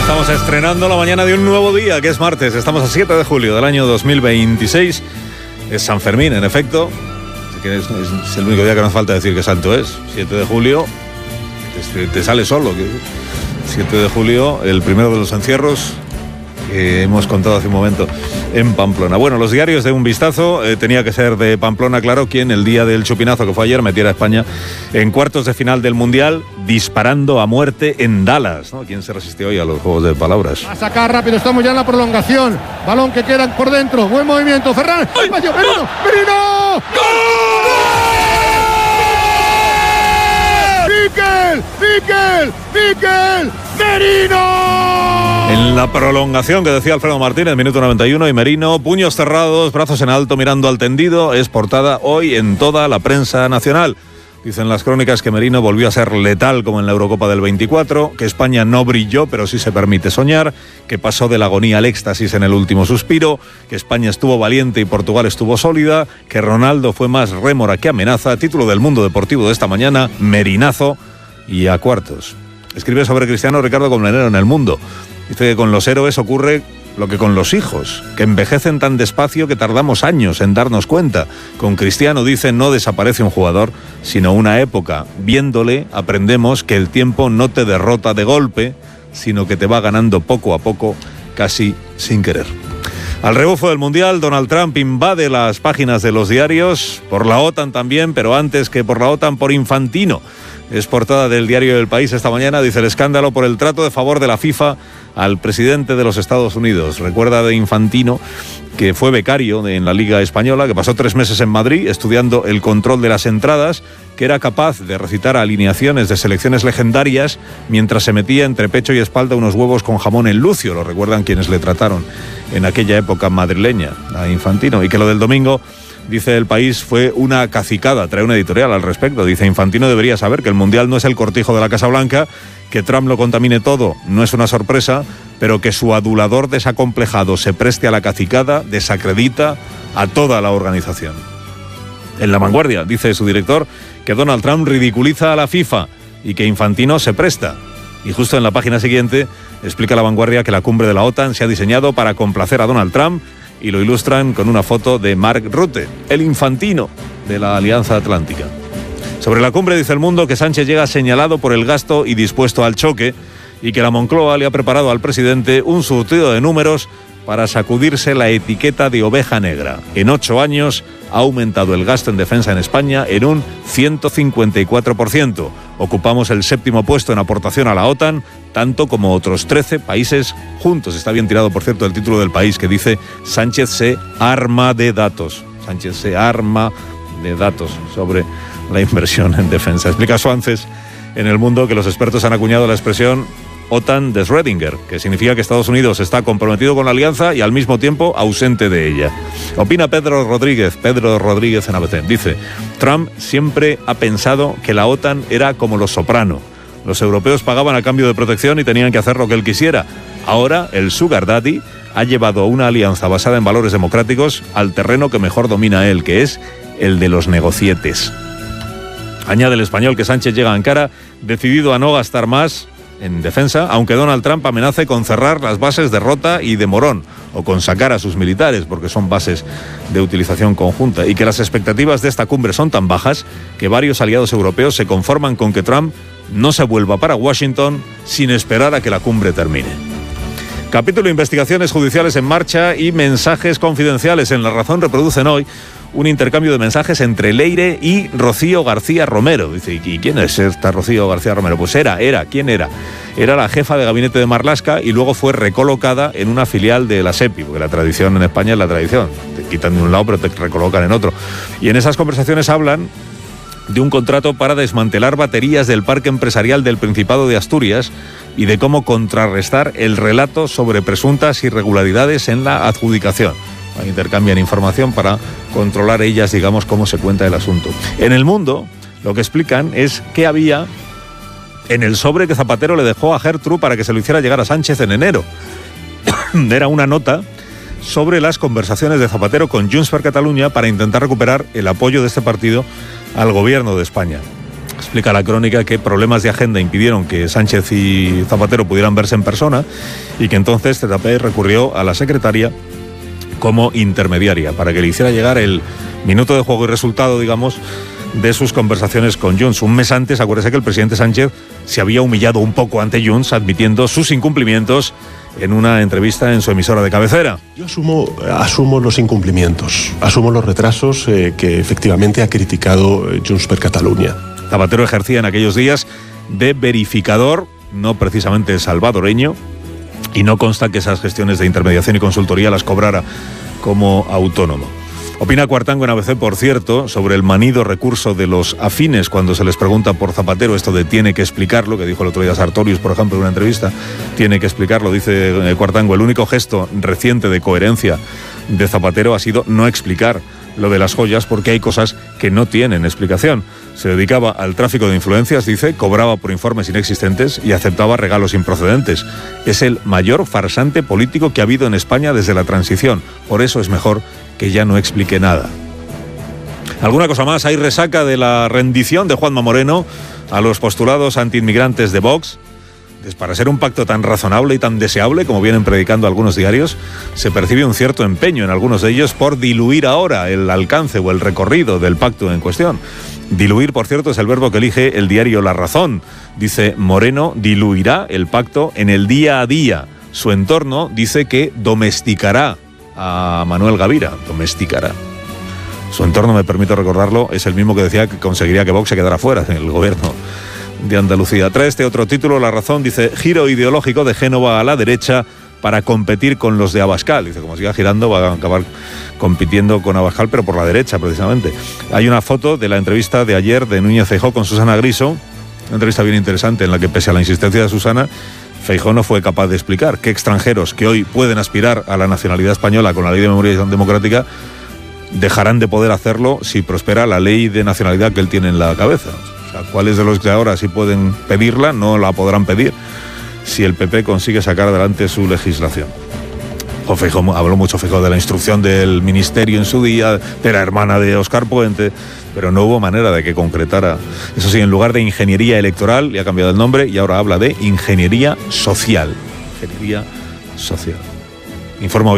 Estamos estrenando la mañana de un nuevo día, que es martes. Estamos a 7 de julio del año 2026. Es San Fermín, en efecto. Así que es el único día que nos falta decir qué santo es. 7 de julio, te sale solo. 7 de julio, el primero de los encierros que hemos contado hace un momento en Pamplona. Bueno, los diarios de un vistazo, tenía que ser de Pamplona, claro, quien el día del chupinazo que fue ayer metiera a España en cuartos de final del Mundial, disparando a muerte en Dallas, ¿no? ¿Quién se resistió hoy a los juegos de palabras? A sacar rápido, estamos ya en la prolongación. Balón que queda por dentro, buen movimiento, Ferran. ¡Ay! ¡Merino! ¡Merino! ¡Gol! ¡Miquel! ¡Merino! En la prolongación que decía Alfredo Martínez, minuto 91, y Merino, puños cerrados, brazos en alto, mirando al tendido, es portada hoy en toda la prensa nacional. Dicen las crónicas que Merino volvió a ser letal como en la Eurocopa del 24, que España no brilló pero sí se permite soñar, que pasó de la agonía al éxtasis en el último suspiro, que España estuvo valiente y Portugal estuvo sólida, que Ronaldo fue más rémora que amenaza. Título del Mundo Deportivo de esta mañana: Merinazo y a cuartos. Escribe sobre Cristiano Ricardo Colmenero en El Mundo. Dice que con los héroes ocurre lo que con los hijos, que envejecen tan despacio que tardamos años en darnos cuenta. Con Cristiano, dice, no desaparece un jugador, sino una época. Viéndole, aprendemos que el tiempo no te derrota de golpe, sino que te va ganando poco a poco, casi sin querer. Al rebufo del Mundial, Donald Trump invade las páginas de los diarios, por la OTAN también, pero antes que por la OTAN, por Infantino. Es portada del diario El País esta mañana. Dice: el escándalo por el trato de favor de la FIFA al presidente de los Estados Unidos. Recuerda de Infantino, que fue becario en la Liga Española, que pasó 3 meses en Madrid estudiando el control de las entradas, que era capaz de recitar alineaciones de selecciones legendarias mientras se metía entre pecho y espalda unos huevos con jamón en Lucio. Lo recuerdan quienes le trataron en aquella época madrileña a Infantino. Y que lo del domingo, dice El País, fue una cacicada. Trae una editorial al respecto. Dice: Infantino debería saber que el Mundial no es el cortijo de la Casa Blanca, que Trump lo contamine todo no es una sorpresa, pero que su adulador desacomplejado se preste a la cacicada desacredita a toda la organización. En La Vanguardia dice su director que Donald Trump ridiculiza a la FIFA y que Infantino se presta. Y justo en la página siguiente explica La Vanguardia que la cumbre de la OTAN se ha diseñado para complacer a Donald Trump, y lo ilustran con una foto de Mark Rutte, el Infantino de la Alianza Atlántica. Sobre la cumbre dice El Mundo que Sánchez llega señalado por el gasto y dispuesto al choque, y que la Moncloa le ha preparado al presidente un surtido de números para sacudirse la etiqueta de oveja negra. En 8 años ha aumentado el gasto en defensa en España en un 154%. Ocupamos el 7º puesto en aportación a la OTAN, tanto como otros 13 países juntos. Está bien tirado, por cierto, el título del País, que dice: Sánchez se arma de datos. Sánchez se arma de datos sobre la inversión en defensa. Explica Suances en El Mundo que los expertos han acuñado la expresión OTAN de Schrödinger, que significa que Estados Unidos está comprometido con la alianza y al mismo tiempo ausente de ella. Opina Pedro Rodríguez en ABC. Dice: Trump siempre ha pensado que la OTAN era como Los Soprano. Los europeos pagaban a cambio de protección y tenían que hacer lo que él quisiera. Ahora el Sugar Daddy ha llevado una alianza basada en valores democráticos al terreno que mejor domina él, que es el de los negocietes. Añade El Español que Sánchez llega a Ankara decidido a no gastar más en defensa, aunque Donald Trump amenace con cerrar las bases de Rota y de Morón, o con sacar a sus militares, porque son bases de utilización conjunta, y que las expectativas de esta cumbre son tan bajas que varios aliados europeos se conforman con que Trump no se vuelva para Washington sin esperar a que la cumbre termine. Capítulo: investigaciones judiciales en marcha y mensajes confidenciales. En La Razón reproducen hoy un intercambio de mensajes entre Leire y Rocío García Romero. Dice: ¿y quién es esta Rocío García Romero? Pues ¿quién era? Era la jefa de gabinete de Marlaska y luego fue recolocada en una filial de la SEPI, porque la tradición en España es la tradición. Te quitan de un lado pero te recolocan en otro. Y en esas conversaciones hablan de un contrato para desmantelar baterías del parque empresarial del Principado de Asturias y de cómo contrarrestar el relato sobre presuntas irregularidades en la adjudicación. Intercambian información para controlar ellas, digamos, cómo se cuenta el asunto. En El Mundo, lo que explican es qué había en el sobre que Zapatero le dejó a Gertrude para que se lo hiciera llegar a Sánchez en enero. Era una nota sobre las conversaciones de Zapatero con Junts per Catalunya para intentar recuperar el apoyo de este partido al gobierno de España. Explica la crónica que problemas de agenda impidieron que Sánchez y Zapatero pudieran verse en persona y que entonces ZP recurrió a la secretaria como intermediaria para que le hiciera llegar el minuto de juego y resultado, digamos, de sus conversaciones con Junts. Un mes antes, acuérdese que el presidente Sánchez se había humillado un poco ante Junts admitiendo sus incumplimientos en una entrevista en su emisora de cabecera. Yo asumo los incumplimientos, asumo los retrasos que efectivamente ha criticado Junts per Catalunya. Zapatero ejercía en aquellos días de verificador, no precisamente salvadoreño, y no consta que esas gestiones de intermediación y consultoría las cobrara como autónomo. Opina Cuartango en ABC, por cierto, sobre el manido recurso de los afines cuando se les pregunta por Zapatero esto de tiene que explicarlo, que dijo el otro día Sartorius, por ejemplo, en una entrevista, tiene que explicarlo, dice Cuartango, el único gesto reciente de coherencia de Zapatero ha sido no explicar lo de las joyas porque hay cosas que no tienen explicación. Se dedicaba al tráfico de influencias, dice, cobraba por informes inexistentes y aceptaba regalos improcedentes. Es el mayor farsante político que ha habido en España desde la transición. Por eso es mejor que ya no explique nada. ¿Alguna cosa más? Hay resaca de la rendición de Juanma Moreno a los postulados antiinmigrantes de Vox. Para ser un pacto tan razonable y tan deseable como vienen predicando algunos diarios, se percibe un cierto empeño en algunos de ellos por diluir ahora el alcance o el recorrido del pacto en cuestión. Diluir, por cierto, es el verbo que elige el diario La Razón. Dice, Moreno diluirá el pacto en el día a día. Su entorno dice que domesticará a Manuel Gavira. Domesticará. Su entorno, me permito recordarlo, es el mismo que decía que conseguiría que Vox se quedara fuera en el gobierno de Andalucía. Trae este otro título, La Razón, dice, giro ideológico de Génova a la derecha para competir con los de Abascal. Dice, como siga girando va a acabar compitiendo con Abascal, pero por la derecha precisamente. Hay una foto de la entrevista de ayer de Núñez Feijóo con Susana Griso, una entrevista bien interesante en la que, pese a la insistencia de Susana, Feijóo no fue capaz de explicar qué extranjeros que hoy pueden aspirar a la nacionalidad española con la Ley de Memoria Democrática dejarán de poder hacerlo si prospera la ley de nacionalidad que él tiene en la cabeza. O sea, ¿cuáles de los que ahora sí pueden pedirla no la podrán pedir si el PP consigue sacar adelante su legislación? Habló mucho Feijóo de la instrucción del ministerio en su día, de la hermana de Óscar Puente, pero no hubo manera de que concretara. Eso sí, en lugar de ingeniería electoral, le ha cambiado el nombre y ahora habla de ingeniería social. Ingeniería social. Informa